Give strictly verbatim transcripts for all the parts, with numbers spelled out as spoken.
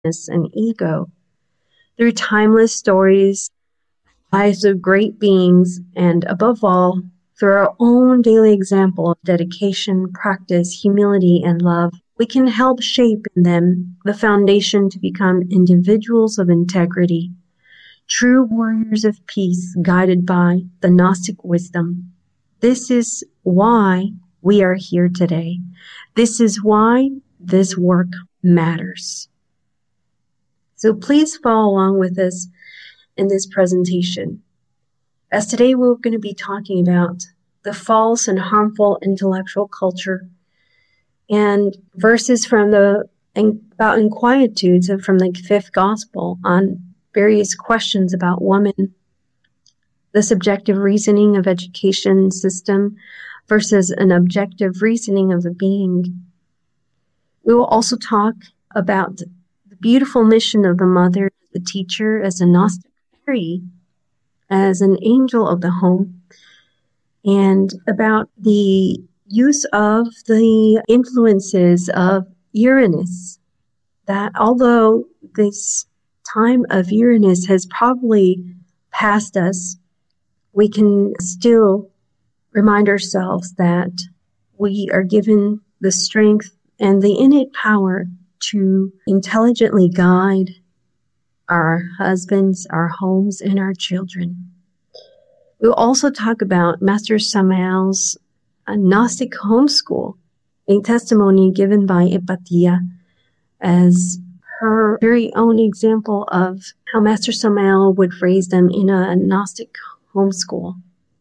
and ego. Through timeless stories, lives of great beings, and above all, through our own daily example of dedication, practice, humility, and love, we can help shape in them the foundation to become individuals of integrity, true warriors of peace guided by the Gnostic wisdom. This is why we are here today. This is why this work matters. So please follow along with us in this presentation, as today we're going to be talking about the false and harmful intellectual culture and verses from the about inquietudes from the fifth gospel on various questions about woman, the subjective reasoning of education system versus an objective reasoning of the being. We will also talk about the beautiful mission of the mother, the teacher, as a Gnostic fairy, as an angel of the home, and about the use of the influences of Uranus, that although this time of Uranus has probably passed us, we can still remind ourselves that we are given the strength and the innate power to intelligently guide our husbands, our homes, and our children. We'll also talk about Master Samael's Gnostic homeschool, a testimony given by Hypatia as her very own example of how Master Samael would raise them in a Gnostic homeschool.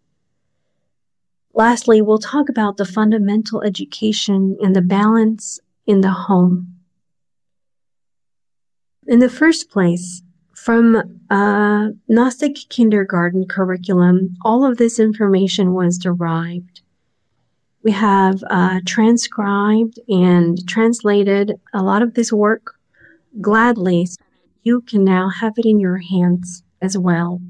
Lastly, we'll talk about the fundamental education and the balance in the home. In the first place, from a Gnostic kindergarten curriculum, all of this information was derived. We have uh, transcribed and translated a lot of this work gladly, so you can now have it in your hands as well.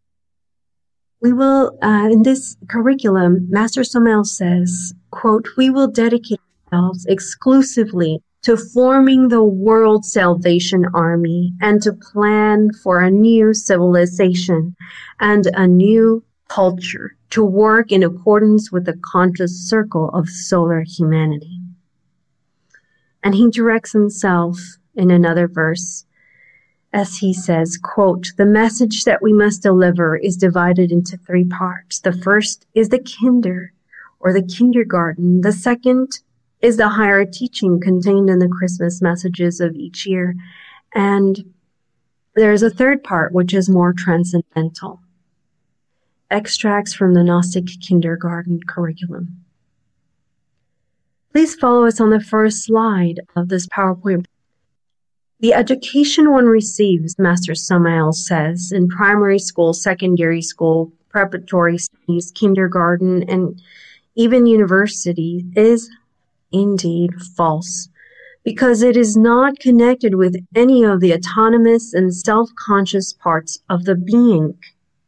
We will, uh, in this curriculum, Master Samael says, quote, "We will dedicate ourselves exclusively to forming the world salvation army and to plan for a new civilization and a new culture to work in accordance with the conscious circle of solar humanity." And he directs himself in another verse as he says, quote, "The message that we must deliver is divided into three parts. The first is the kinder, or the kindergarten. The second is the higher teaching contained in the Christmas messages of each year. And there's a third part, which is more transcendental. Extracts from the Gnostic kindergarten curriculum." Please follow us on the first slide of this PowerPoint. The education one receives, Master Samael says, in primary school, secondary school, preparatory studies, kindergarten, and even university is indeed false, because it is not connected with any of the autonomous and self-conscious parts of the being.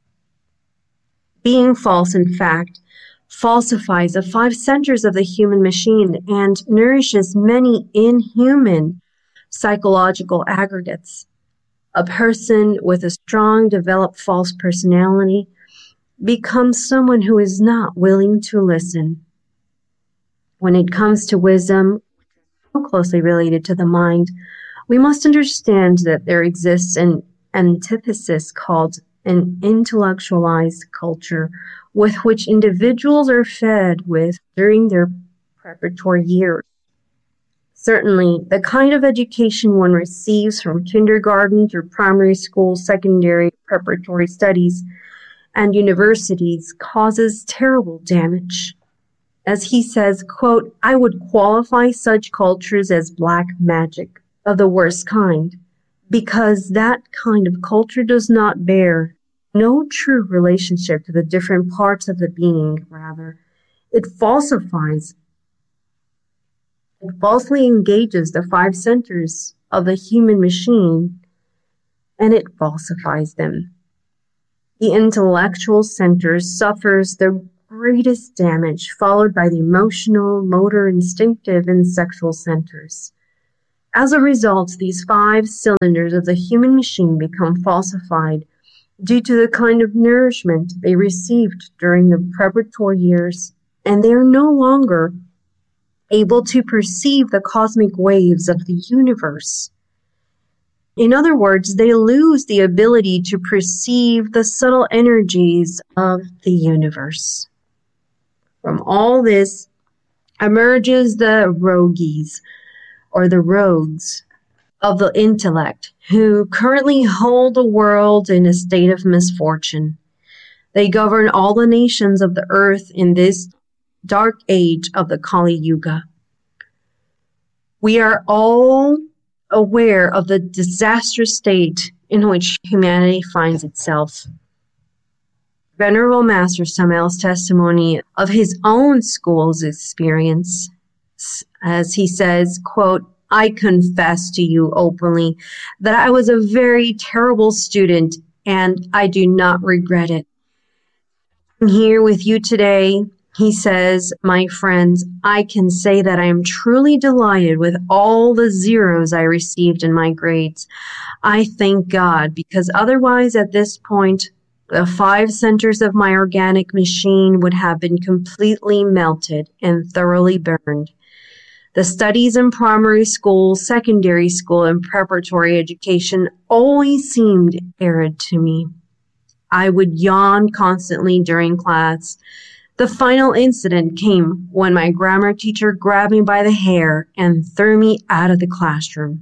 Being false, in fact, falsifies the five centers of the human machine and nourishes many inhuman psychological aggregates. A person with a strong, developed false personality becomes someone who is not willing to listen. When it comes to wisdom, so closely related to the mind, we must understand that there exists an antithesis called an intellectualized culture with which individuals are fed with during their preparatory years. Certainly, the kind of education one receives from kindergarten through primary school, secondary, preparatory studies, and universities causes terrible damage. As he says, quote, "I would qualify such cultures as black magic of the worst kind, because that kind of culture does not bear no true relationship to the different parts of the being. Rather, it falsifies It falsely engages the five centers of the human machine, and it falsifies them. The intellectual center suffers the greatest damage, followed by the emotional, motor, instinctive, and sexual centers. As a result, these five cylinders of the human machine become falsified due to the kind of nourishment they received during the preparatory years, and they are no longer able to perceive the cosmic waves of the universe. In other words, they lose the ability to perceive the subtle energies of the universe. From all this emerges the rogues, or the rogues of the intellect, who currently hold the world in a state of misfortune. They govern all the nations of the earth in this dark age of the Kali Yuga. We are all aware of the disastrous state in which humanity finds itself. Venerable Master Samael's testimony of his own school's experience, as he says, quote, "I confess to you openly that I was a very terrible student, and I do not regret it. I'm here with you today," he says, "my friends, I can say that I am truly delighted with all the zeros I received in my grades. I thank God, because otherwise at this point, the five centers of my organic machine would have been completely melted and thoroughly burned. The studies in primary school, secondary school, and preparatory education always seemed arid to me. I would yawn constantly during class. The final incident came when my grammar teacher grabbed me by the hair and threw me out of the classroom."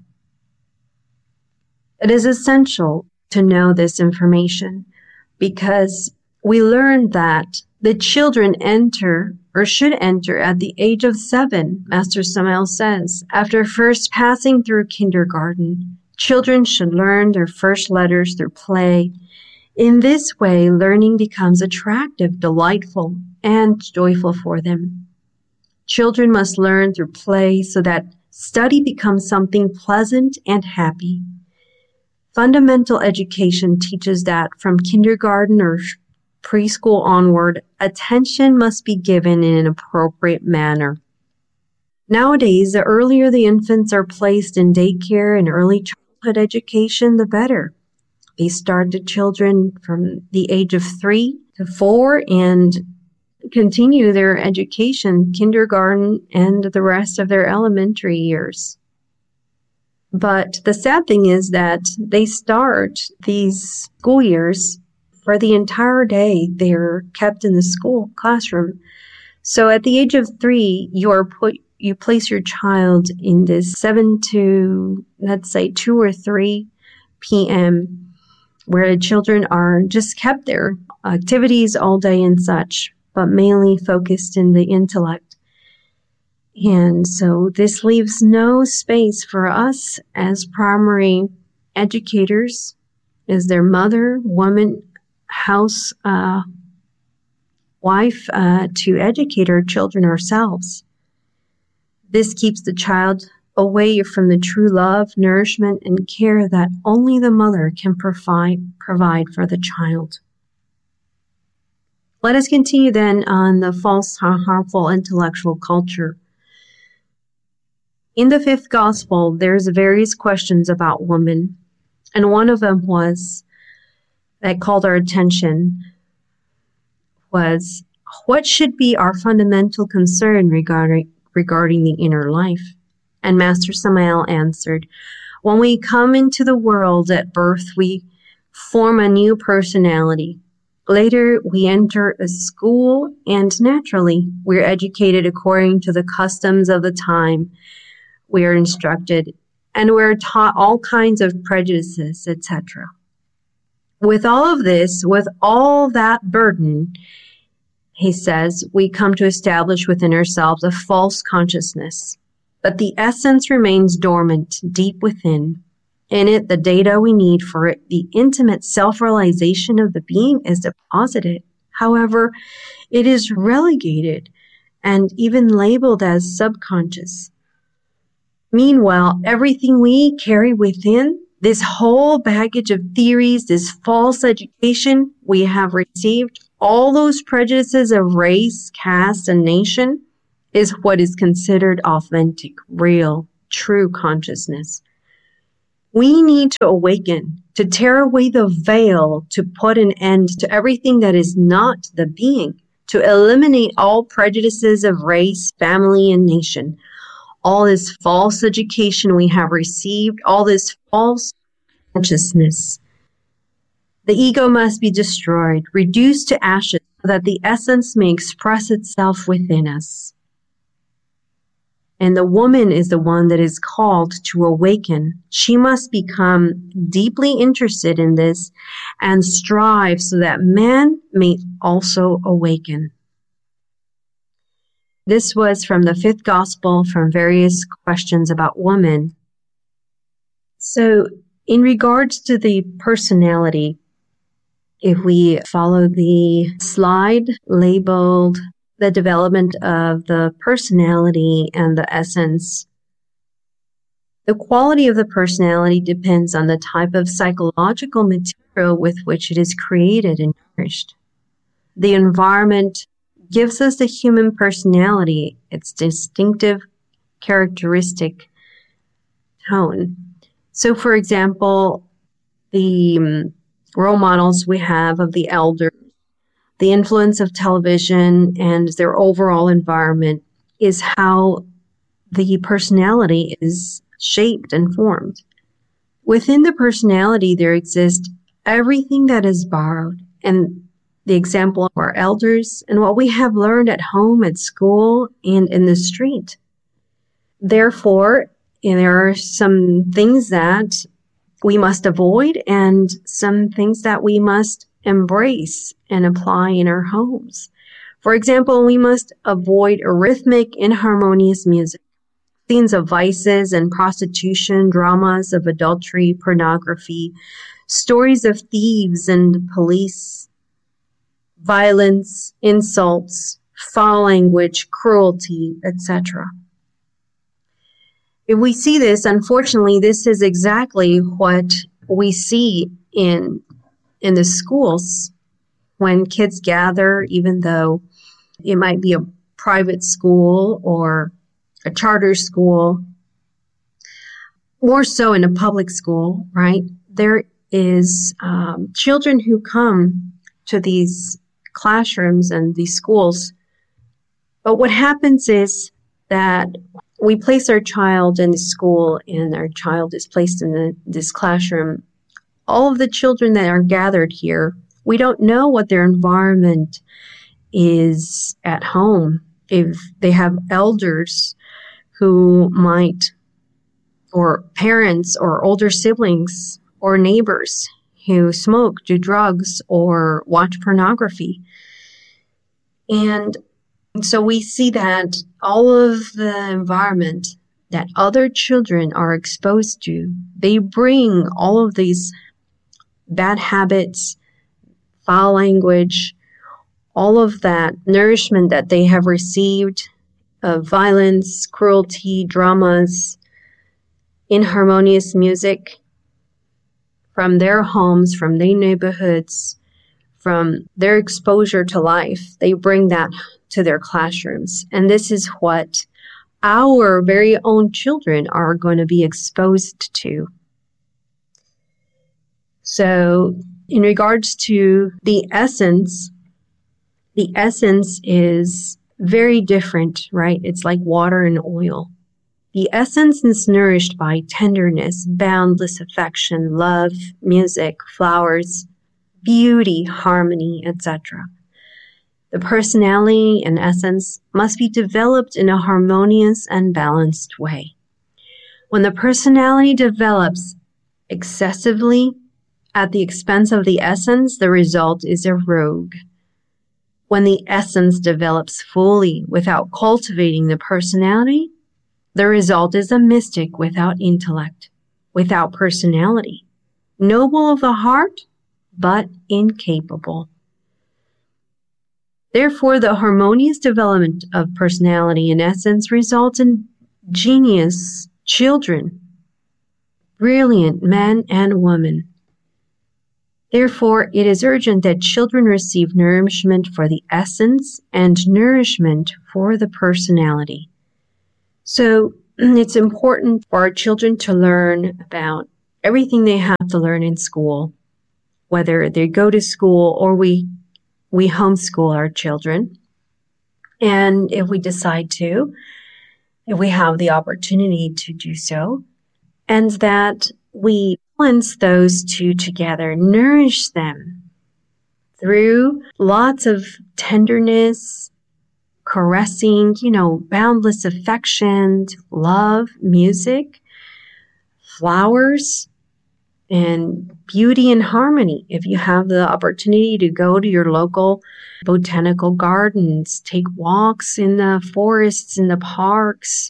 It is essential to know this information because we learned that the children enter or should enter at the age of seven, Master Samael says. After first passing through kindergarten, children should learn their first letters through play. In this way, learning becomes attractive, delightful, and joyful for them. Children must learn through play so that study becomes something pleasant and happy. Fundamental education teaches that from kindergarten or preschool onward, attention must be given in an appropriate manner. Nowadays, the earlier the infants are placed in daycare and early childhood education, the better. They start the children from the age of three to four and continue their education, kindergarten, and the rest of their elementary years. But the sad thing is that they start these school years for the entire day. They're kept in the school classroom. So at the age of three, you are put, you place your child in this seven to, let's say, two or three p.m., where the children are just kept there, activities all day and such, but mainly focused in the intellect. And so this leaves no space for us as primary educators, as their mother, woman, house uh, wife, uh, to educate our children ourselves. This keeps the child away from the true love, nourishment, and care that only the mother can provide, provide for the child. Let us continue then on the false, harmful intellectual culture. In the fifth gospel, there's various questions about women, and one of them was that called our attention was, what should be our fundamental concern regarding regarding the inner life? And Master Samael answered, when we come into the world at birth, we form a new personality. Later, we enter a school, and naturally, we're educated according to the customs of the time. We are instructed, and we're taught all kinds of prejudices, et cetera. With all of this, with all that burden, he says, we come to establish within ourselves a false consciousness. But the essence remains dormant deep within. In it, the data we need for it, the intimate self-realization of the being is deposited. However, it is relegated and even labeled as subconscious. Meanwhile, everything we carry within, this whole baggage of theories, this false education we have received, all those prejudices of race, caste, and nation, is what is considered authentic, real, true consciousness. We need to awaken, to tear away the veil, to put an end to everything that is not the being, to eliminate all prejudices of race, family, and nation. All this false education we have received, all this false consciousness. The ego must be destroyed, reduced to ashes, so that the essence may express itself within us. And the woman is the one that is called to awaken. She must become deeply interested in this and strive so that man may also awaken. This was from the fifth gospel, from various questions about woman. So in regards to the personality, if we follow the slide labeled the development of the personality and the essence, the quality of the personality depends on the type of psychological material with which it is created and nourished. The environment gives us the human personality, its distinctive characteristic tone. So, for example, the um, role models we have of the elders, the influence of television and their overall environment is how the personality is shaped and formed. Within the personality, there exists everything that is borrowed, and the example of our elders and what we have learned at home, at school, and in the street. Therefore, there are some things that we must avoid and some things that we must embrace and apply in our homes. For example, we must avoid rhythmic, inharmonious music, scenes of vices and prostitution, dramas of adultery, pornography, stories of thieves and police, violence, insults, foul language, cruelty, et cetera. If we see this, unfortunately, this is exactly what we see in in the schools when kids gather, even though it might be a private school or a charter school, more so in a public school, right? There is um, children who come to these classrooms and these schools. But what happens is that we place our child in the school and our child is placed in the, this classroom. All of the children that are gathered here, we don't know what their environment is at home. If they have elders who might, or parents or older siblings or neighbors who smoke, do drugs, or watch pornography. And so we see that all of the environment that other children are exposed to, they bring all of these bad habits, foul language, all of that nourishment that they have received of violence, cruelty, dramas, inharmonious music from their homes, from their neighborhoods, from their exposure to life. They bring that to their classrooms. And this is what our very own children are going to be exposed to. So in regards to the essence, the essence is very different, right? It's like water and oil. The essence is nourished by tenderness, boundless affection, love, music, flowers, beauty, harmony, et cetera. The personality and essence must be developed in a harmonious and balanced way. When the personality develops excessively at the expense of the essence, the result is a rogue. When the essence develops fully without cultivating the personality, the result is a mystic without intellect, without personality, noble of the heart, but incapable. Therefore, the harmonious development of personality and essence results in genius children, brilliant men and women. Therefore, it is urgent that children receive nourishment for the essence and nourishment for the personality. So, it's important for our children to learn about everything they have to learn in school, whether they go to school or we we homeschool our children. And if we decide to, if we have the opportunity to do so, and that we balance those two together, nourish them through lots of tenderness, caressing, you know, boundless affection, love, music, flowers, and beauty and harmony. If you have the opportunity to go to your local botanical gardens, take walks in the forests, in the parks,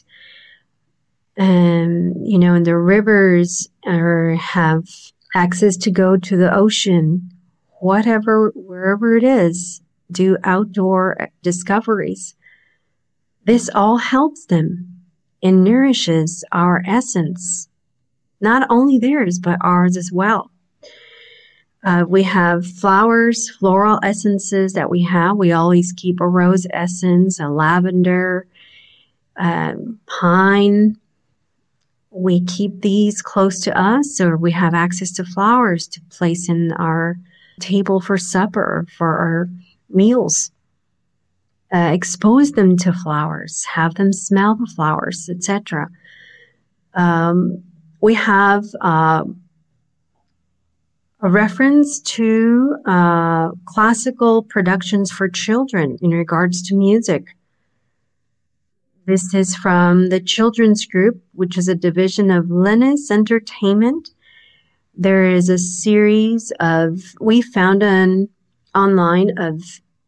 and, you know, in the rivers, or have access to go to the ocean, whatever, wherever it is, do outdoor discoveries. This all helps them and nourishes our essence, not only theirs, but ours as well. Uh, we have flowers, floral essences that we have. We always keep a rose essence, a lavender, um, pine. We keep these close to us, or we have access to flowers to place in our table for supper, for our meals. Uh, expose them to flowers, have them smell the flowers, et cetera. Um, we have uh, a reference to uh, classical productions for children in regards to music. This is from the Children's Group, which is a division of Linus Entertainment. There is a series of, we found an online of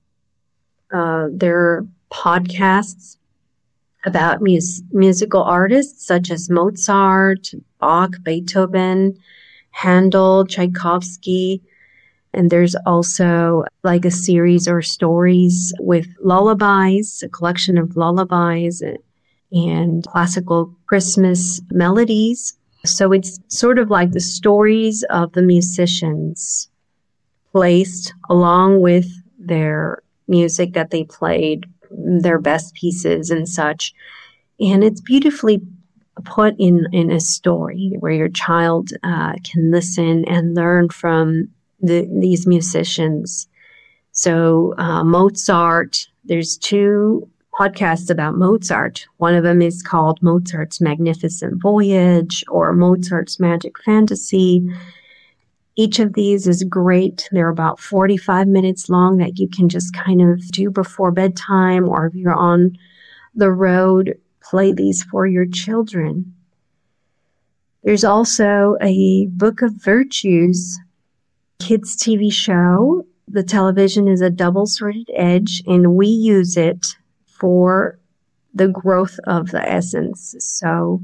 uh, their podcasts about mus- musical artists such as Mozart, Bach, Beethoven, Handel, Tchaikovsky. And there's also like a series or stories with lullabies, a collection of lullabies and classical Christmas melodies. So it's sort of like the stories of the musicians placed along with their music that they played, their best pieces and such. And it's beautifully put in, in a story where your child uh, can listen and learn from the, these musicians. So uh, Mozart, there's two podcasts about Mozart. One of them is called Mozart's Magnificent Voyage or Mozart's Magic Fantasy. Each of these is great. They're about forty-five minutes long that you can just kind of do before bedtime, or if you're on the road, play these for your children. There's also a Book of Virtues kids T V show. The television is a double-sworded edge, and we use it for the growth of the essence. So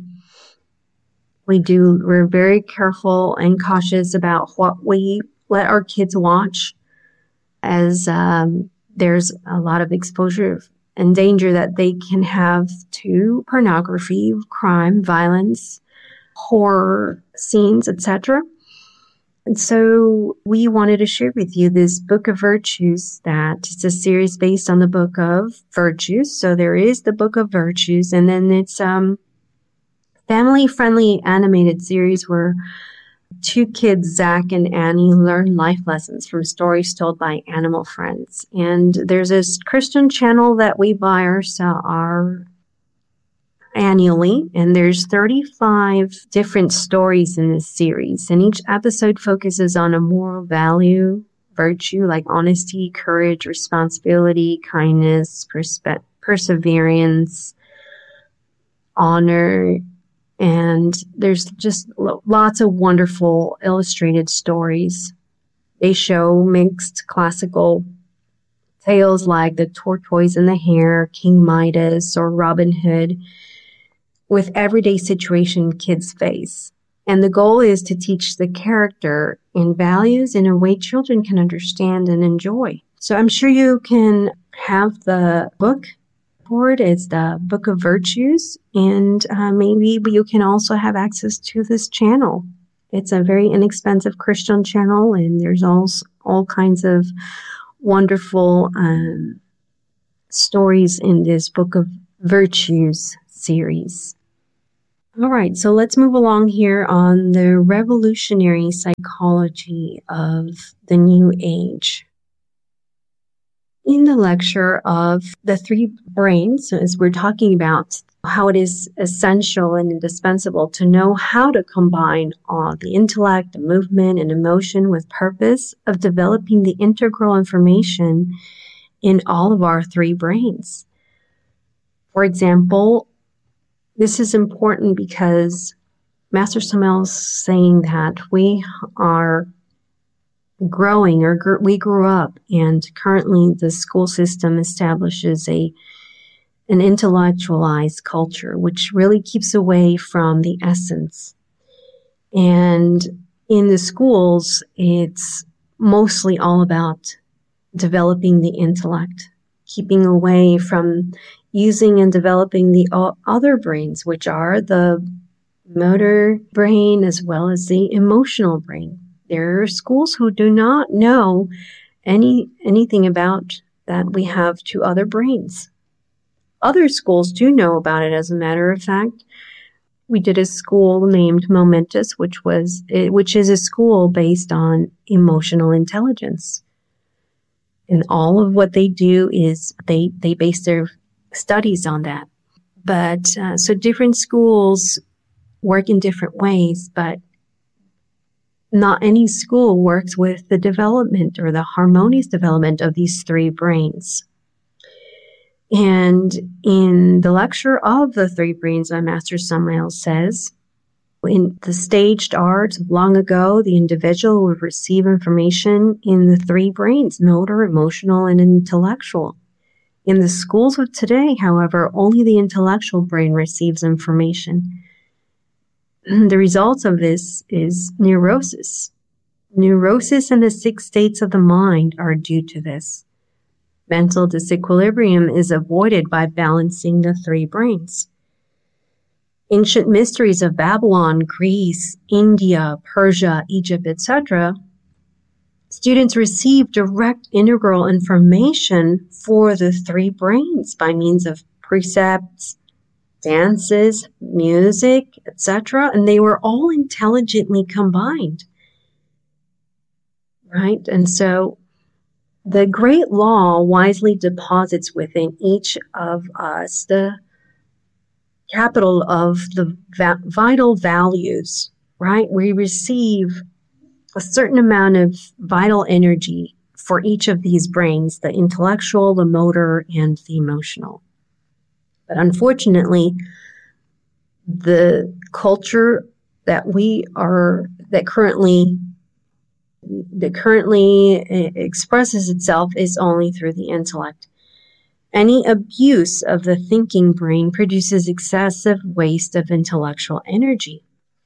we do, we're very careful and cautious about what we let our kids watch, as um, there's a lot of exposure and danger that they can have to pornography, crime, violence, horror scenes, et cetera. And so we wanted to share with you this Book of Virtues, that it's a series based on the Book of Virtues. So there is the Book of Virtues, and then it's um family-friendly animated series where two kids, Zach and Annie, learn life lessons from stories told by animal friends. And there's this Christian channel that we buy ourselves our annually, and there's thirty-five different stories in this series, and each episode focuses on a moral value, virtue like honesty, courage, responsibility, kindness, perspe- perseverance, honor. And there's just lots of wonderful illustrated stories. They show mixed classical tales like The Tortoise and the Hare, King Midas, or Robin Hood, with everyday situation kids face. And the goal is to teach the character and values in a way children can understand and enjoy. So I'm sure you can have the book for it. It's the Book of Virtues, and uh, maybe you can also have access to this channel. It's a very inexpensive Christian channel, and there's all, all kinds of wonderful um, stories in this Book of Virtues series. All right, so let's move along here on the revolutionary psychology of the New Age. In the lecture of the three brains, as we're talking about how it is essential and indispensable to know how to combine all the intellect, the movement, and emotion with purpose of developing the integral information in all of our three brains. For example, this is important because Master Samael is saying that we are growing, or gr- we grew up, and currently the school system establishes a an intellectualized culture, which really keeps away from the essence. And in the schools, it's mostly all about developing the intellect, keeping away from using and developing the other brains, which are the motor brain as well as the emotional brain. There are schools who do not know any anything about that we have two other brains. Other schools do know about it, as a matter of fact. We did a school named Momentous, which was which is a school based on emotional intelligence. And all of what they do is they, they base their studies on that. But uh, so different schools work in different ways, but not any school works with the development or the harmonious development of these three brains. And in the lecture of the three brains by Master Samael says, in the staged art of long ago, the individual would receive information in the three brains, motor, emotional, and intellectual. In the schools of today, however, only the intellectual brain receives information. The results of this is neurosis. Neurosis and the six states of the mind are due to this. Mental disequilibrium is avoided by balancing the three brains. Ancient mysteries of Babylon, Greece, India, Persia, Egypt, et cetera, students receive direct integral information for the three brains by means of precepts, dances, music, et cetera, and they were all intelligently combined, right? And so the Great Law wisely deposits within each of us the capital of the va- vital values, right? We receive a certain amount of vital energy for each of these brains, the intellectual, the motor, and the emotional. But unfortunately, the culture that we are, that currently, that currently expresses itself is only through the intellect. Any abuse of the thinking brain produces excessive waste of intellectual energy.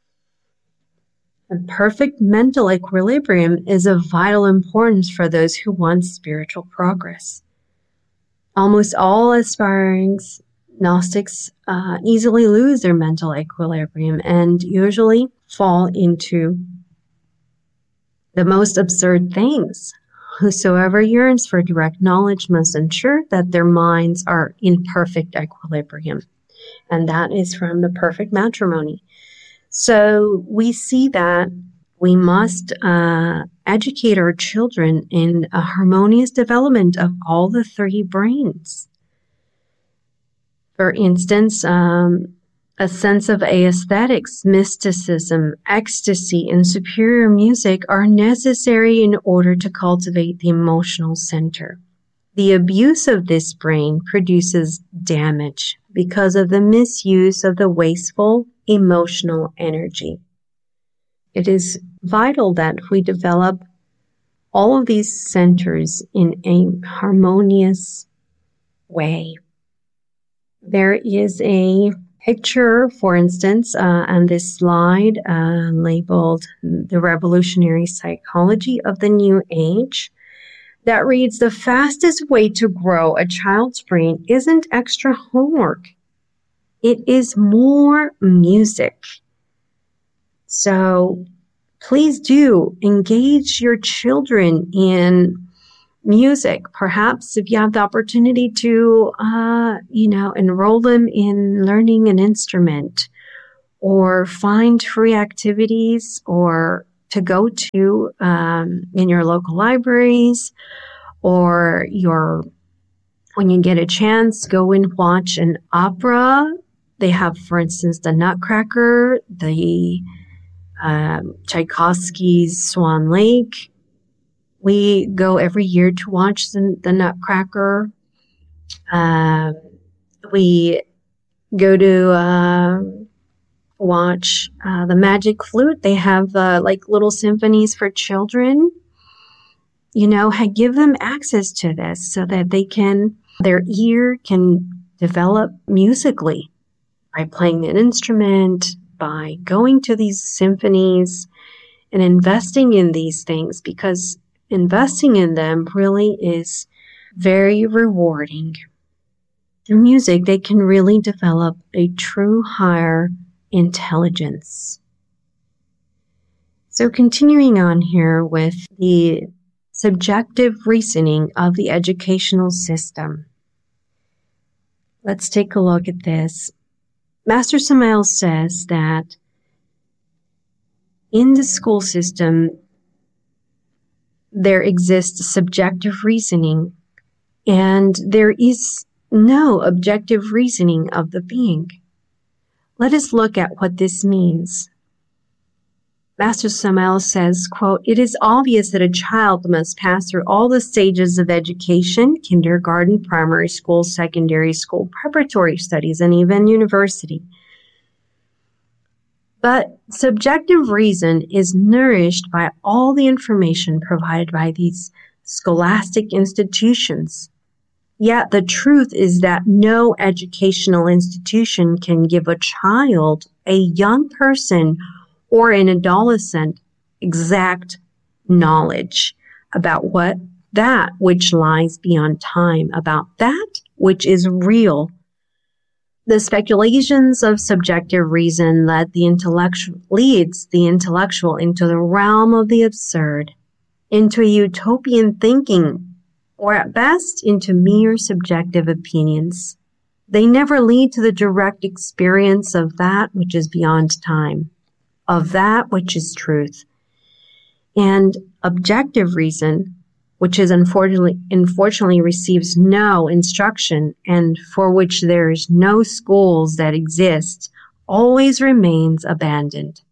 A perfect mental equilibrium is of vital importance for those who want spiritual progress. Almost all aspiring Gnostics uh, easily lose their mental equilibrium and usually fall into the most absurd things. Whosoever yearns for direct knowledge must ensure that their minds are in perfect equilibrium. And that is from the Perfect Matrimony. So we see that we must uh, educate our children in a harmonious development of all the three brains. For instance, um, a sense of aesthetics, mysticism, ecstasy, and superior music are necessary in order to cultivate the emotional center. The abuse of this brain produces damage because of the misuse of the wasteful emotional energy. It is vital that we develop all of these centers in a harmonious way. There is a picture, for instance, uh, on this slide uh, labeled The Revolutionary Psychology of the New Age that reads, the fastest way to grow a child's brain isn't extra homework. It is more music. So please do engage your children in music. Perhaps if you have the opportunity to, uh, you know, enroll them in learning an instrument or find free activities or to go to um, in your local libraries, or your when you get a chance, go and watch an opera. They have, for instance, the Nutcracker, the um, Tchaikovsky's Swan Lake. We go every year to watch the, the Nutcracker. Uh, we go to uh, watch uh, the Magic Flute. They have uh, like little symphonies for children. You know, give them access to this so that they can, their ear can develop musically by playing an instrument, by going to these symphonies and investing in these things, because investing in them really is very rewarding. Through music, they can really develop a true higher intelligence. So continuing on here with the subjective reasoning of the educational system. Let's take a look at this. Master Samael says that in the school system, there exists subjective reasoning, and there is no objective reasoning of the being. Let us look at what this means. Master Samael says, quote, "It is obvious that a child must pass through all the stages of education, kindergarten, primary school, secondary school, preparatory studies, and even university. But subjective reason is nourished by all the information provided by these scholastic institutions. Yet the truth is that no educational institution can give a child, a young person, or an adolescent exact knowledge about what that which lies beyond time, about that which is real. The speculations of subjective reason led the intellectual leads the intellectual into the realm of the absurd, into a utopian thinking, or at best into mere subjective opinions. They never lead to the direct experience of that which is beyond time, of that which is truth. And objective reason, which is unfortunately, unfortunately receives no instruction and for which there is no schools that exist, always remains abandoned.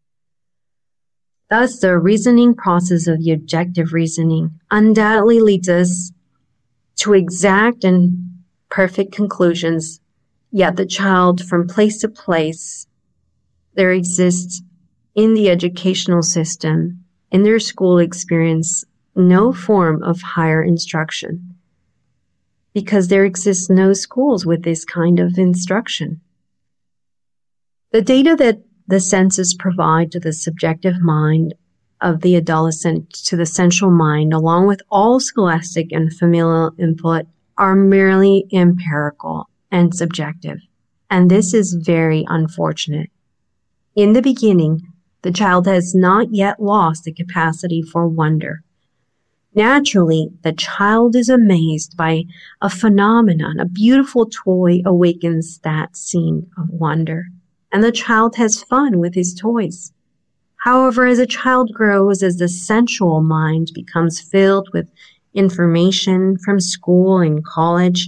Thus, the reasoning process of the objective reasoning undoubtedly leads us to exact and perfect conclusions, yet the child, from place to place, there exists in the educational system, in their school experience, no form of higher instruction, because there exists no schools with this kind of instruction. The data that the senses provide to the subjective mind of the adolescent to the central mind, along with all scholastic and familial input, are merely empirical and subjective, and this is very unfortunate. In the beginning, the child has not yet lost the capacity for wonder. Naturally, the child is amazed by a phenomenon. A beautiful toy awakens that scene of wonder, and the child has fun with his toys. However, as a child grows, as the sensual mind becomes filled with information from school and college,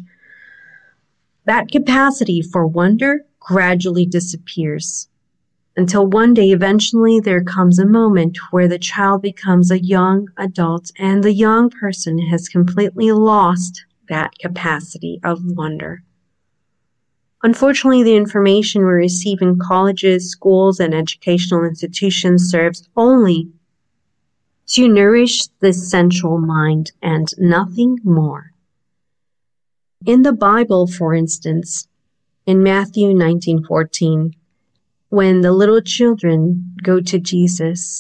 that capacity for wonder gradually disappears, until one day, eventually, there comes a moment where the child becomes a young adult and the young person has completely lost that capacity of wonder. Unfortunately, the information we receive in colleges, schools, and educational institutions serves only to nourish the sensual mind and nothing more. In the Bible, for instance, in Matthew nineteen fourteen, when the little children go to Jesus,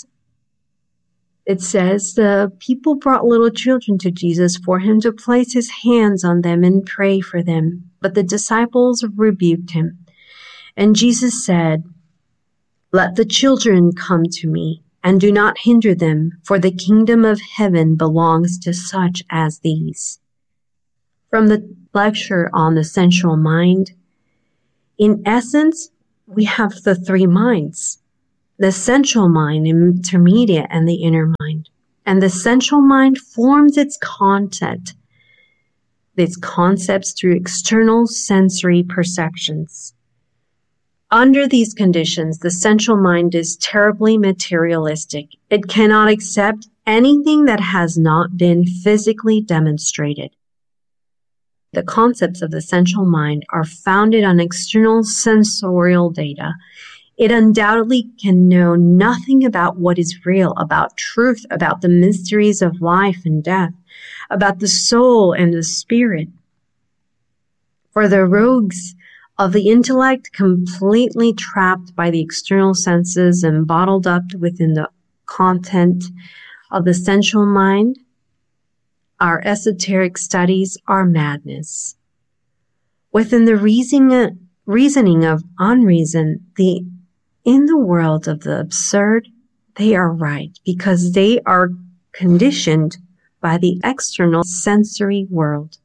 it says the people brought little children to Jesus for him to place his hands on them and pray for them. But the disciples rebuked him. And Jesus said, "Let the children come to me, and do not hinder them, for the kingdom of heaven belongs to such as these." From the lecture on the sensual mind, in essence, we have the three minds, the essential mind, intermediate, and the inner mind. And the essential mind forms its content, its concepts through external sensory perceptions. Under these conditions, the essential mind is terribly materialistic. It cannot accept anything that has not been physically demonstrated. The concepts of the essential mind are founded on external sensorial data. It undoubtedly can know nothing about what is real, about truth, about the mysteries of life and death, about the soul and the spirit. For the rogues of the intellect, completely trapped by the external senses and bottled up within the content of the essential mind, our esoteric studies are madness. Within the reasoning, reasoning of unreason, the in the world of the absurd, they are right because they are conditioned by the external sensory world.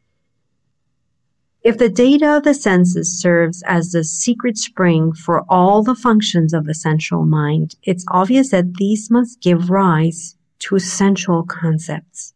If the data of the senses serves as the secret spring for all the functions of the sensual mind, it's obvious that these must give rise to essential concepts.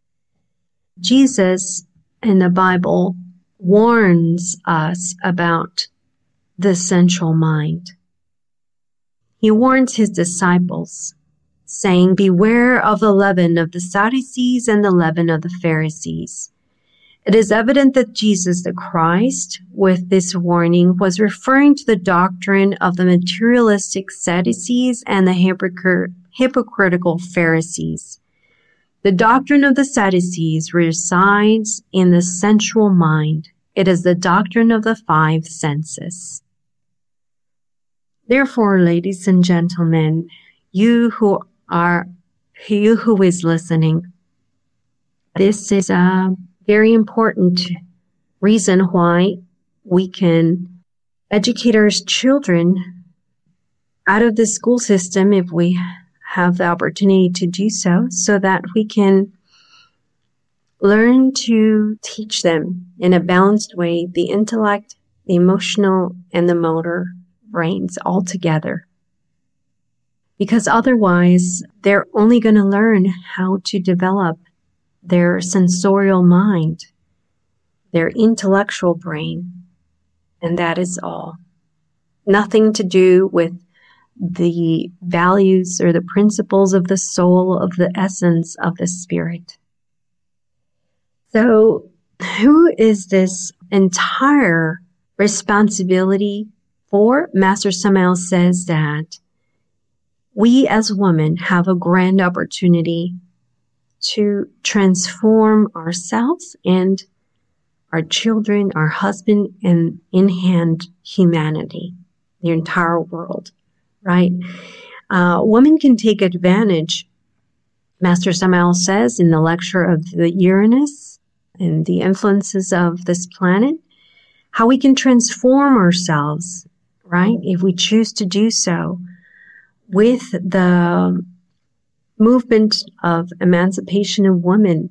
Jesus in the Bible warns us about the sensual mind. He warns his disciples, saying, "Beware of the leaven of the Sadducees and the leaven of the Pharisees." It is evident that Jesus the Christ, with this warning, was referring to the doctrine of the materialistic Sadducees and the hypocr- hypocritical Pharisees. The doctrine of the Sadducees resides in the sensual mind. It is the doctrine of the five senses. Therefore, ladies and gentlemen, you who are, you who is listening, this is a very important reason why we can educate our children out of the school system if we have the opportunity to do so, so that we can learn to teach them in a balanced way the intellect, the emotional, and the motor brains all together. Because otherwise, they're only going to learn how to develop their sensorial mind, their intellectual brain, and that is all. Nothing to do with the values or the principles of the soul, of the essence of the spirit. So, who is this entire responsibility for? Master Samael says that we as women have a grand opportunity to transform ourselves and our children, our husband, and in hand humanity, the entire world, right? Uh, women can take advantage, Master Samael says in the lecture of the Uranus and the influences of this planet, how we can transform ourselves, right? If we choose to do so with the movement of emancipation of women,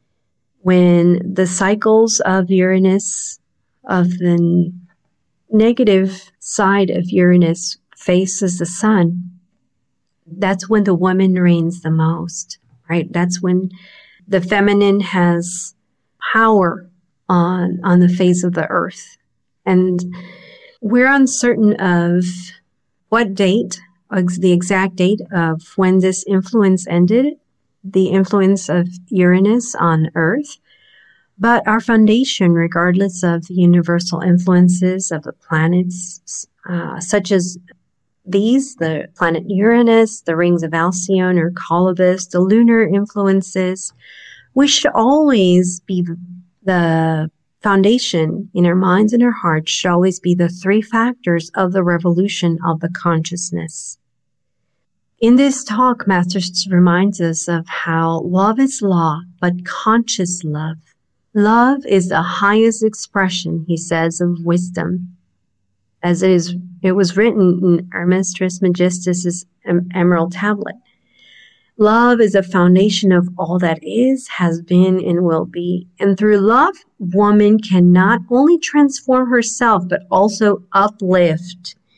when the cycles of Uranus, of the negative side of Uranus faces the sun, that's when the woman reigns the most, right? That's when the feminine has power on, on the face of the earth. And we're uncertain of what date, the exact date of when this influence ended, the influence of Uranus on Earth. But our foundation, regardless of the universal influences of the planets, uh, such as these, the planet Uranus, the rings of Alcyone or Colobus, the lunar influences, we should always be the foundation in our minds and our hearts should always be the three factors of the revolution of the consciousness. In this talk, Master reminds us of how love is law, but conscious love. Love is the highest expression, he says, of wisdom. As it is, it was written in Hermes Trismegistus's Emerald Tablet. Love is a foundation of all that is, has been, and will be. And through love, woman can not only transform herself, but also uplift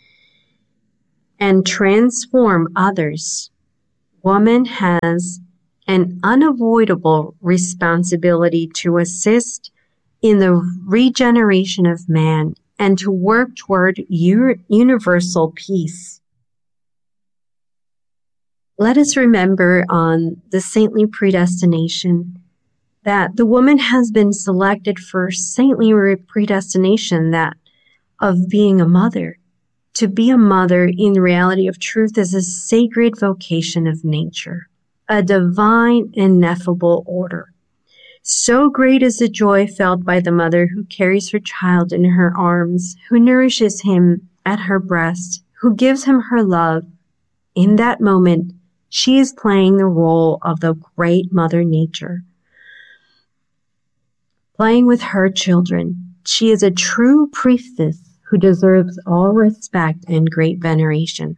and transform others, woman has an unavoidable responsibility to assist in the regeneration of man and to work toward u- universal peace. Let us remember on the saintly predestination that the woman has been selected for saintly predestination, that of being a mother. To be a mother in the reality of truth is a sacred vocation of nature, a divine, ineffable order. So great is the joy felt by the mother who carries her child in her arms, who nourishes him at her breast, who gives him her love. In that moment, she is playing the role of the great Mother Nature. Playing with her children, she is a true priestess who deserves all respect and great veneration.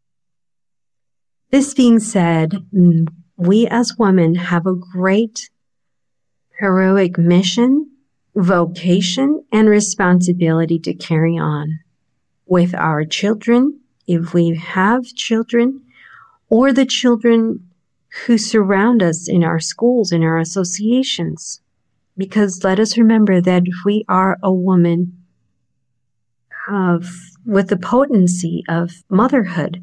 This being said, we as women have a great heroic mission, vocation, and responsibility to carry on with our children, if we have children, or the children who surround us in our schools, in our associations. Because let us remember that we are a woman of, with the potency of motherhood.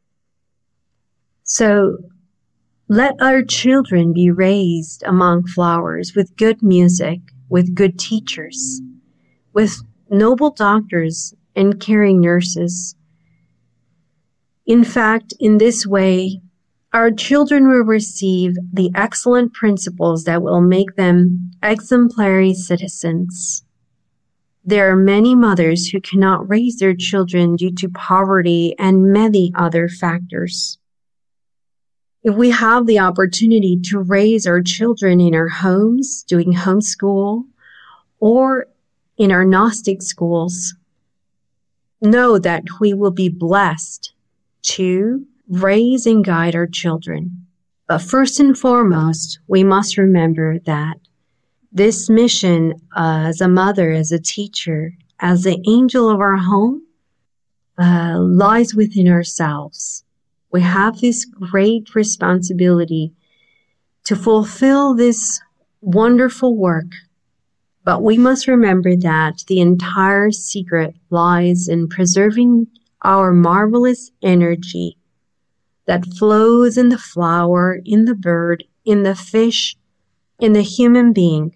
So let our children be raised among flowers with good music, with good teachers, with noble doctors and caring nurses. In fact, in this way, our children will receive the excellent principles that will make them exemplary citizens. There are many mothers who cannot raise their children due to poverty and many other factors. If we have the opportunity to raise our children in our homes, doing homeschool, or in our Gnostic schools, know that we will be blessed to raise and guide our children. But first and foremost, we must remember that this mission uh, as a mother, as a teacher, as the angel of our home, uh, lies within ourselves. We have this great responsibility to fulfill this wonderful work. But we must remember that the entire secret lies in preserving our marvelous energy that flows in the flower, in the bird, in the fish, in the human being,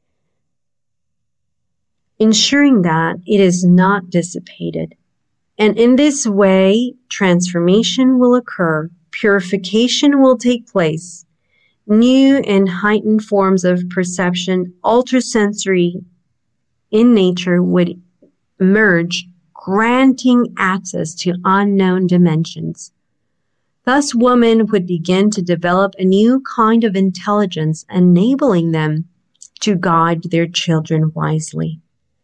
ensuring that it is not dissipated. And in this way, transformation will occur, purification will take place, new and heightened forms of perception, ultrasensory in nature would emerge, granting access to unknown dimensions. Thus, women would begin to develop a new kind of intelligence, enabling them to guide their children wisely.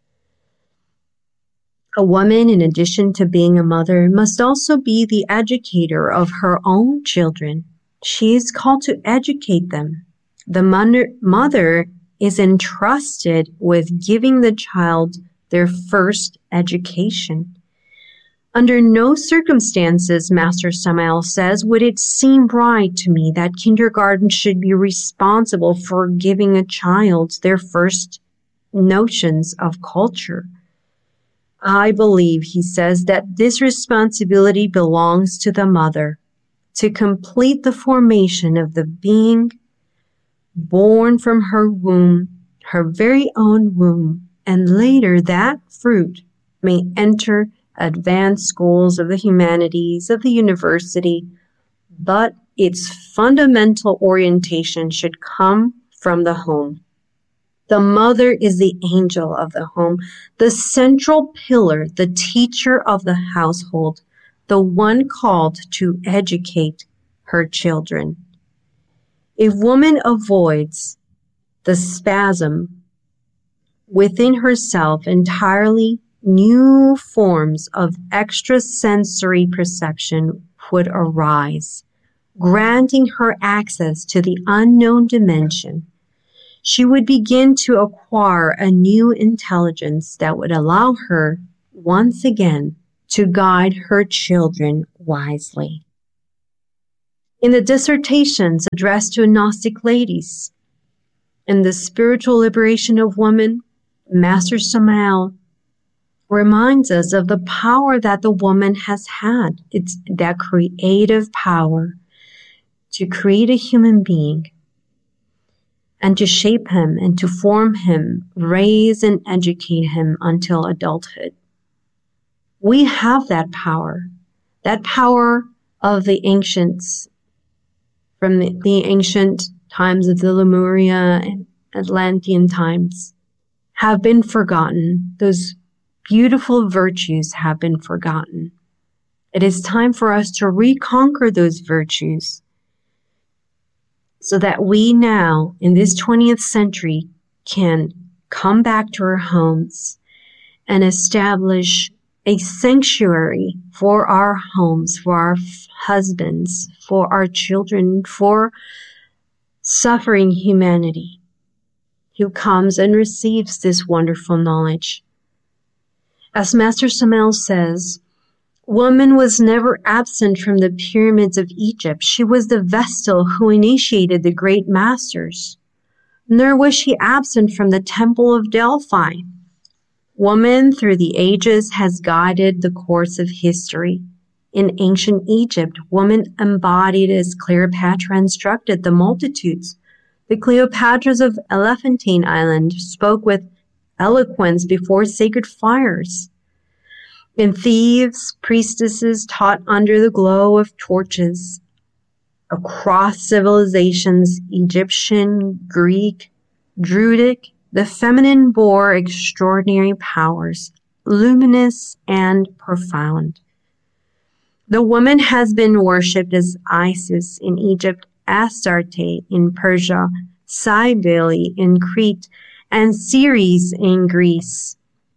A woman, in addition to being a mother, must also be the educator of her own children. She is called to educate them. The mother, mother is entrusted with giving the child their first education. Under no circumstances, Master Samael says, would it seem right to me that kindergarten should be responsible for giving a child their first notions of culture. I believe, he says, that this responsibility belongs to the mother to complete the formation of the being born from her womb, her very own womb, and later that fruit may enter advanced schools of the humanities, of the university, but its fundamental orientation should come from the home. The mother is the angel of the home, the central pillar, the teacher of the household, the one called to educate her children. If woman avoids the spasm within herself entirely, new forms of extrasensory perception would arise, granting her access to the unknown dimension. She would begin to acquire a new intelligence that would allow her, once again, to guide her children wisely. In the dissertations addressed to Gnostic ladies, in the Spiritual Liberation of Women, Master Samael reminds us of the power that the woman has had. It's that creative power to create a human being and to shape him and to form him, raise and educate him until adulthood. We have that power, that power of the ancients, from the, the ancient times of the Lemuria and Atlantean times, have been forgotten. Those beautiful virtues have been forgotten. It is time for us to reconquer those virtues so that we now, in this twentieth century, can come back to our homes and establish a sanctuary for our homes, for our husbands, for our children, for suffering humanity who comes and receives this wonderful knowledge. As Master Samael says, woman was never absent from the pyramids of Egypt. She was the Vestal who initiated the great masters. Nor was she absent from the Temple of Delphi. Woman, through the ages, has guided the course of history. In ancient Egypt, woman embodied as Cleopatra instructed the multitudes. The Cleopatras of Elephantine Island spoke with eloquence before sacred fires. In Thebes, priestesses taught under the glow of torches. Across civilizations, Egyptian, Greek, Druidic, the feminine bore extraordinary powers, luminous and profound. The woman has been worshipped as Isis in Egypt, Astarte in Persia, Cybele in Crete, and Ceres in Greece.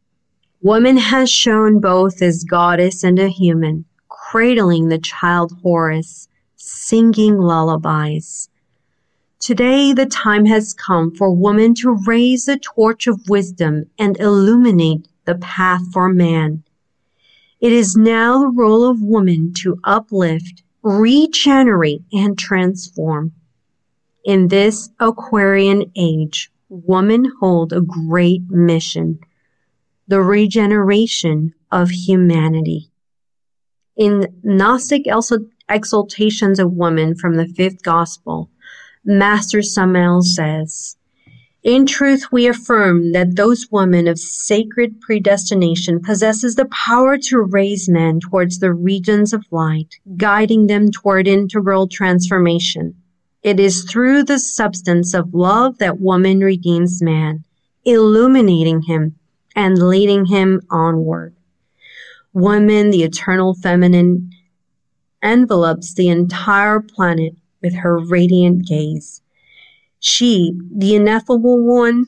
Woman has shown both as goddess and a human, cradling the child Horus, singing lullabies. Today, the time has come for woman to raise the torch of wisdom and illuminate the path for man. It is now the role of woman to uplift, regenerate, and transform. In this Aquarian age, women hold a great mission, the regeneration of humanity. In Gnostic Exaltations of Women from the Fifth Gospel, Master Samael says, "In truth, we affirm that those women of sacred predestination possesses the power to raise men towards the regions of light, guiding them toward integral transformation. It is through the substance of love that woman redeems man, illuminating him and leading him onward. Woman, the eternal feminine, envelopes the entire planet with her radiant gaze. She, the ineffable one,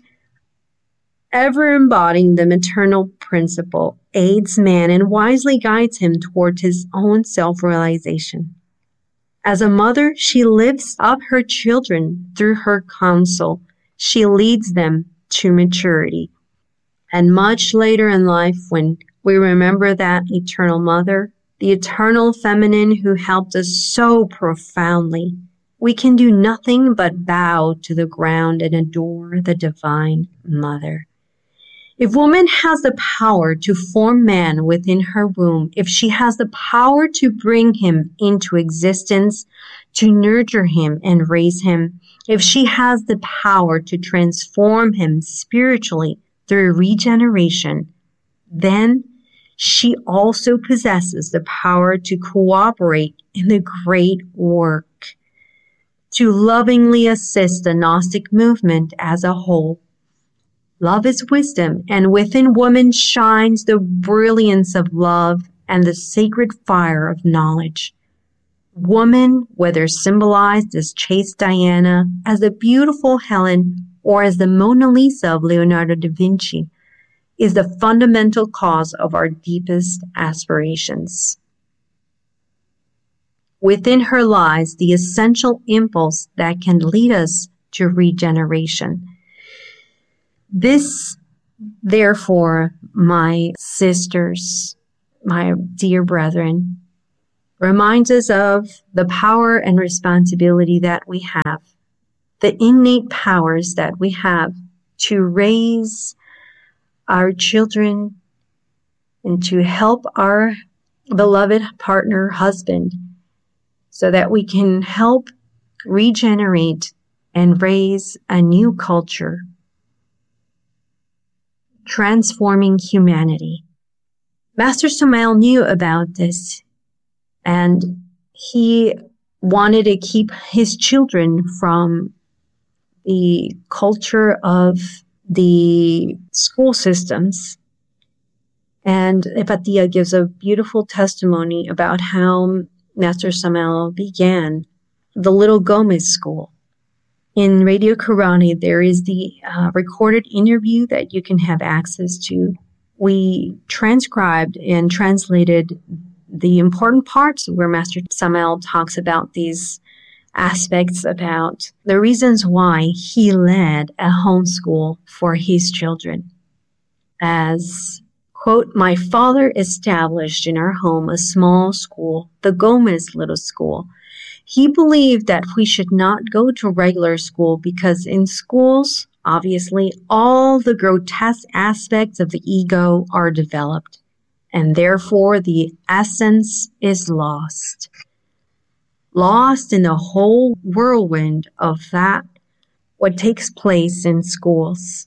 ever embodying the maternal principle, aids man and wisely guides him toward his own self-realization. As a mother, she lifts up her children through her counsel. She leads them to maturity. And much later in life, when we remember that eternal mother, the eternal feminine who helped us so profoundly, we can do nothing but bow to the ground and adore the divine mother. If woman has the power to form man within her womb, if she has the power to bring him into existence, to nurture him and raise him, if she has the power to transform him spiritually through regeneration, then she also possesses the power to cooperate in the great work, to lovingly assist the Gnostic movement as a whole. Love is wisdom, and within woman shines the brilliance of love and the sacred fire of knowledge. Woman, whether symbolized as chaste Diana, as the beautiful Helen, or as the Mona Lisa of Leonardo da Vinci, is the fundamental cause of our deepest aspirations. Within her lies the essential impulse that can lead us to regeneration. This, therefore, my sisters, my dear brethren, reminds us of the power and responsibility that we have, the innate powers that we have to raise our children and to help our beloved partner, husband, so that we can help regenerate and raise a new culture, transforming humanity. Master Samael knew about this, and he wanted to keep his children from the culture of the school systems. And Epatia gives a beautiful testimony about how Master Samael began the Little Gomez School. In Radio Corani, there is the uh, recorded interview that you can have access to. We transcribed and translated the important parts where Master Samael talks about these aspects, about the reasons why he led a homeschool for his children. As, quote, "My father established in our home a small school, the Gomez Little School. He believed that we should not go to regular school because in schools, obviously, all the grotesque aspects of the ego are developed, and therefore the essence is lost. Lost in the whole whirlwind of that, what takes place in schools.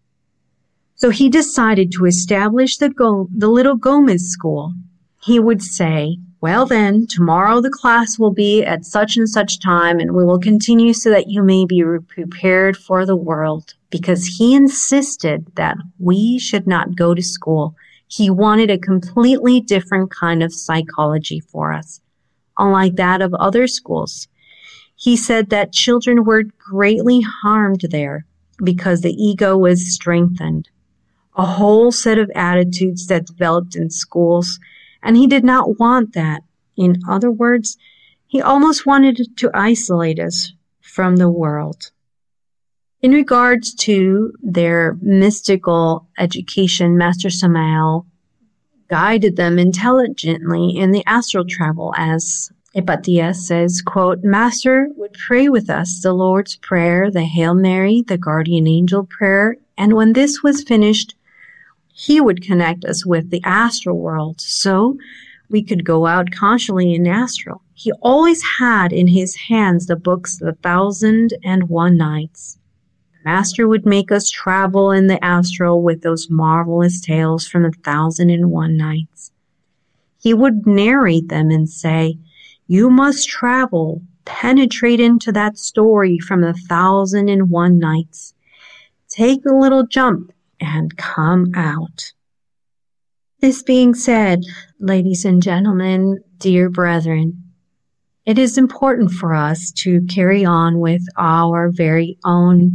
So he decided to establish the, Go- the Little Gomez School. He would say, well then, tomorrow the class will be at such and such time, and we will continue so that you may be prepared for the world," because he insisted that we should not go to school. He wanted a completely different kind of psychology for us, unlike that of other schools. He said that children were greatly harmed there because the ego was strengthened. A whole set of attitudes that developed in schools, and he did not want that. In other words, he almost wanted to isolate us from the world. In regards to their mystical education, Master Samael guided them intelligently in the astral travel, as Epatia says, quote, "Master would pray with us the Lord's Prayer, the Hail Mary, the Guardian Angel Prayer, and when this was finished, he would connect us with the astral world so we could go out consciously in astral. He always had in his hands the books The Thousand and One Nights. The Master would make us travel in the astral with those marvelous tales from The Thousand and One Nights. He would narrate them and say, 'You must travel, penetrate into that story from The Thousand and One Nights. Take a little jump and come out.'" This being said, ladies and gentlemen, dear brethren, it is important for us to carry on with our very own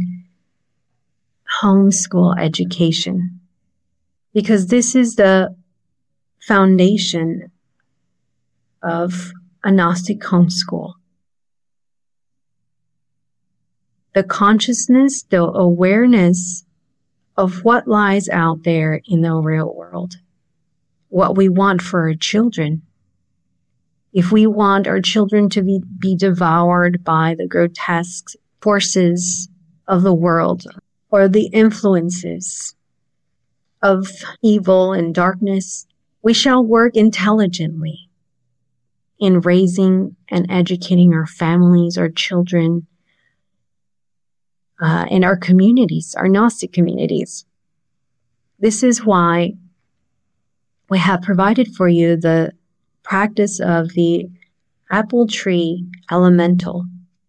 homeschool education, because this is the foundation of a Gnostic homeschool. The consciousness, the awareness of what lies out there in the real world, what we want for our children. If we want our children to be, be devoured by the grotesque forces of the world or the influences of evil and darkness, we shall work intelligently in raising and educating our families, our children, uh, and our communities, our Gnostic communities. This is why we have provided for you the practice of the apple tree elemental.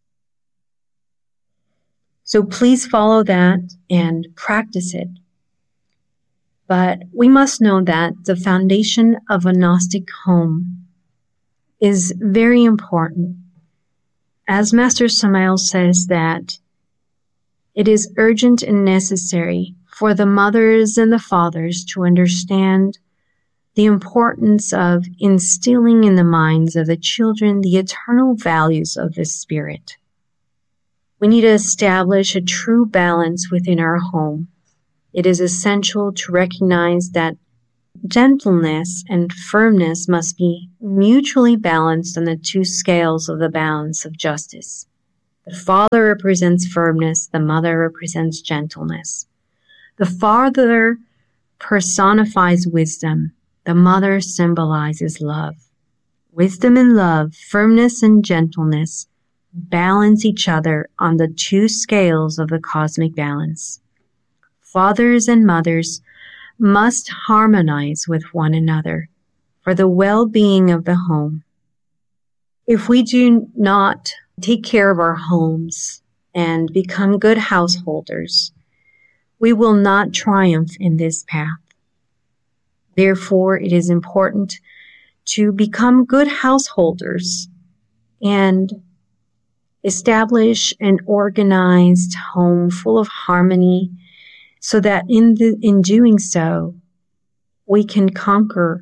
So please follow that and practice it. But we must know that the foundation of a Gnostic home is very important. As Master Samael says that it is urgent and necessary for the mothers and the fathers to understand the importance of instilling in the minds of the children the eternal values of the Spirit. We need to establish a true balance within our home. It is essential to recognize that Gentleness and firmness must be mutually balanced on the two scales of the balance of justice. The father represents firmness, the mother represents gentleness. The father personifies wisdom, the mother symbolizes love. Wisdom and love, firmness and gentleness, balance each other on the two scales of the cosmic balance. Fathers and mothers must harmonize with one another for the well-being of the home. If we do not take care of our homes and become good householders, we will not triumph in this path. Therefore, it is important to become good householders and establish an organized home full of harmony, so that in the, in doing so, we can conquer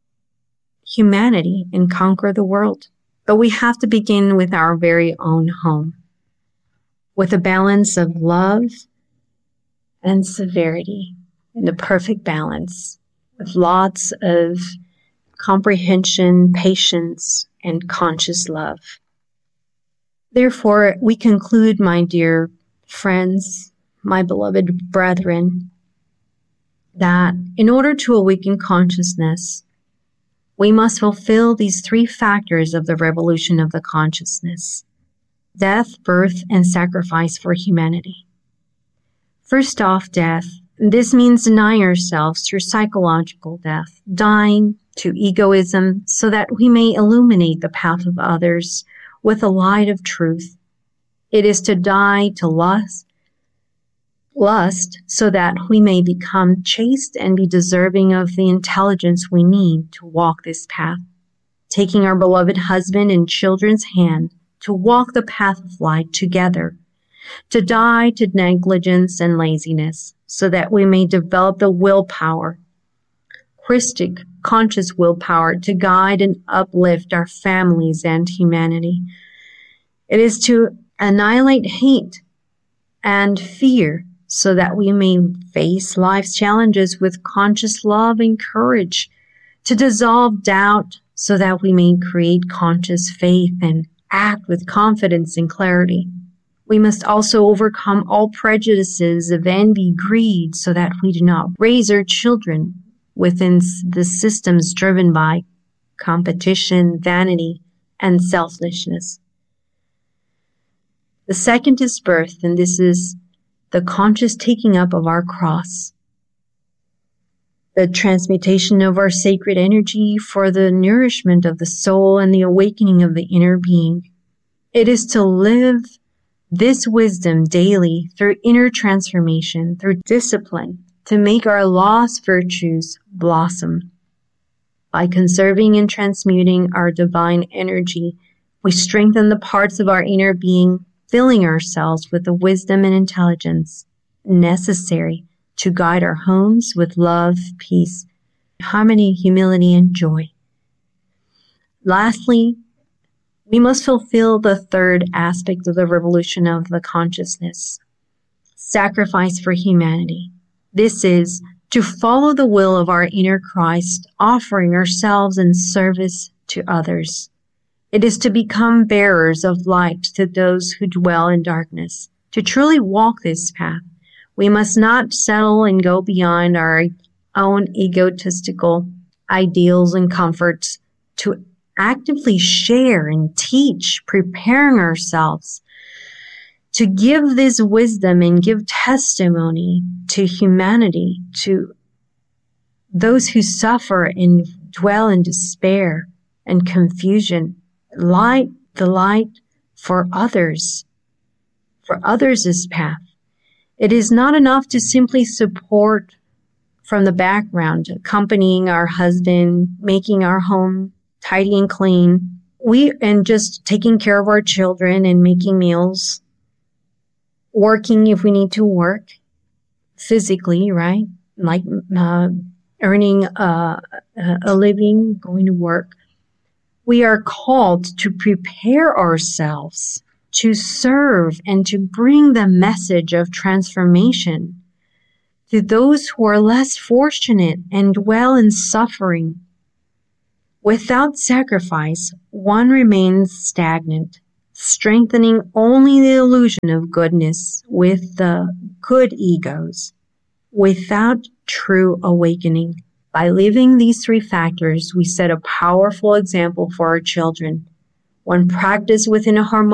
humanity and conquer the world. But we have to begin with our very own home, with a balance of love and severity, in the perfect balance, with lots of comprehension, patience, and conscious love. Therefore, we conclude, my dear friends, my beloved brethren, that in order to awaken consciousness, we must fulfill these three factors of the revolution of the consciousness: death, birth, and sacrifice for humanity. First off, death. This means denying ourselves through psychological death, dying to egoism so that we may illuminate the path of others with the light of truth. It is to die to lust, lust so that we may become chaste and be deserving of the intelligence we need to walk this path, taking our beloved husband and children's hand to walk the path of light together, to die to negligence and laziness so that we may develop the willpower, Christic, conscious willpower to guide and uplift our families and humanity. It is to annihilate hate and fear so that we may face life's challenges with conscious love and courage, to dissolve doubt so that we may create conscious faith and act with confidence and clarity. We must also overcome all prejudices of envy, greed, so that we do not raise our children within the systems driven by competition, vanity, and selfishness. The second is birth, and this is the conscious taking up of our cross, the transmutation of our sacred energy for the nourishment of the soul and the awakening of the inner being. It is to live this wisdom daily through inner transformation, through discipline, to make our lost virtues blossom. By conserving and transmuting our divine energy, we strengthen the parts of our inner being, filling ourselves with the wisdom and intelligence necessary to guide our homes with love, peace, harmony, humility, and joy. Lastly, we must fulfill the third aspect of the revolution of the consciousness: sacrifice for humanity. This is to follow the will of our inner Christ, offering ourselves in service to others. It is to become bearers of light to those who dwell in darkness. To truly walk this path, we must not settle and go beyond our own egotistical ideals and comforts, to actively share and teach, preparing ourselves to give this wisdom and give testimony to humanity, to those who suffer and dwell in despair and confusion. Light the light for others, for others' path. It is not enough to simply support from the background, accompanying our husband, making our home tidy and clean, we and just taking care of our children and making meals, working if we need to work physically, right? Like uh, earning uh, a living, going to work. We are called to prepare ourselves to serve and to bring the message of transformation to those who are less fortunate and dwell in suffering. Without sacrifice, one remains stagnant, strengthening only the illusion of goodness with the good egos, without true awakening. By living these three factors, we set a powerful example for our children. When practiced within a harmonious